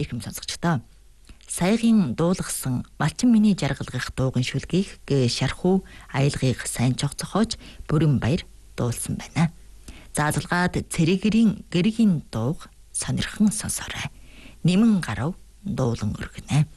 Эрхэм сонсогчдоо. Саягийн дуулгасан малчин миний жаргалгах дуугын шүлгийг шархуу аялгыг сайн цогцохож бүрэн баяр дуулсан байна. Заазалгаад цэрэгэрийн гэргийн дууг сонирхон сонсоорой. Нимэн гарав дуулан өргөнэ.